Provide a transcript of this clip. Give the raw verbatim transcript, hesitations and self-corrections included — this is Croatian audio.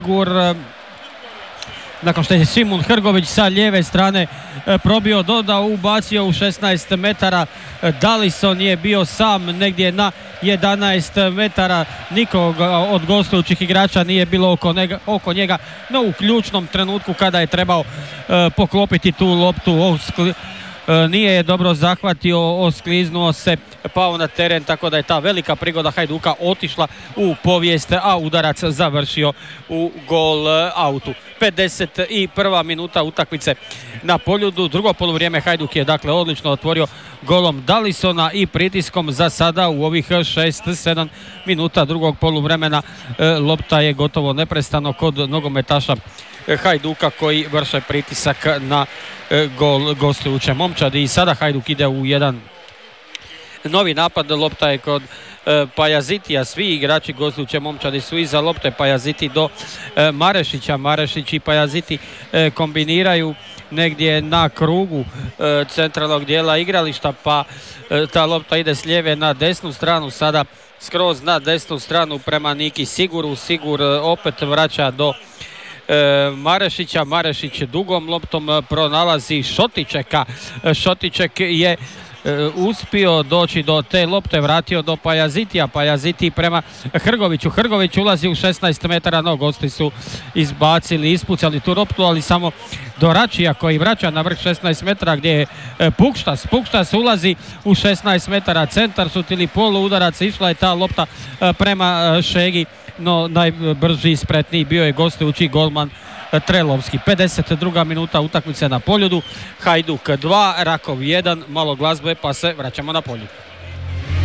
Gur, nakon što je Šimun Hrgović sa lijeve strane probio, dodao, ubacio u šesnaest metara. Dalison je bio sam negdje na jedanaest metara. Nikoga od gostujućih igrača nije bilo oko njega, oko njega, no u ključnom trenutku kada je trebao poklopiti tu loptu, nije je dobro zahvatio, oskliznuo se, pao na teren, tako da je ta velika prigoda Hajduka otišla u povijest, a udarac završio u gol autu. pedeset prva minuta utakmice na Poljudu. Drugo poluvrijeme Hajduk je dakle odlično otvorio golom Dalisona i pritiskom za sada u ovih šest sedam minuta drugog poluvremena lopta je gotovo neprestano kod nogometaša Hajduka koji vrše pritisak na gol gostujuće momčadi. I sada Hajduk ide u jedan novi napad, lopta je kod Pajazitija, svi igrači gostujuće momčadi su iza lopte, Pajaziti do Marešića, Marešić i Pajaziti kombiniraju negdje na krugu centralnog dijela igrališta, pa ta lopta ide s lijeve na desnu stranu, sada skroz na desnu stranu prema Niki Siguru. Sigur opet vraća do Marešića, Marešić dugom loptom pronalazi Šotičeka, Šotiček je uspio doći do te lopte, vratio do Pajazitija, Pajaziti prema Hrgoviću, Hrgović ulazi u šesnaest metara, no gosti su izbacili, ispucali tu loptu, ali samo do Račija koji vraća na vrh šesnaest metara gdje je Pukštas, Pukštas ulazi u šesnaest metara, centar šut ili polu udarac, išla je ta lopta prema Šegi, no najbrži i spretniji bio je gostujući golman Trelovski. pedeset druga minuta utakmice na Poljudu, Hajduk dva, Rakov jedan, malo glazbe pa se vraćamo na Poljud.